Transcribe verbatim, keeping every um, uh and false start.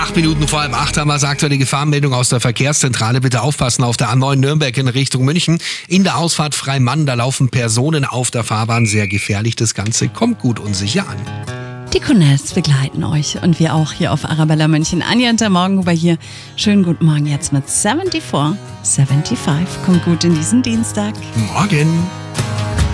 Acht Minuten vor halb acht haben wir aktuelle Gefahrenmeldung aus der Verkehrszentrale. Bitte aufpassen auf der A neun Nürnberg in Richtung München. In der Ausfahrt Freimann, da laufen Personen auf der Fahrbahn. Sehr gefährlich. Das Ganze kommt gut und sicher an. Die Cornells begleiten euch und wir auch hier auf Arabella München. Anja und der Morgenhuber hier. Schönen guten Morgen jetzt mit vierundsiebzig. fünfundsiebzig. Kommt gut in diesen Dienstag. Morgen.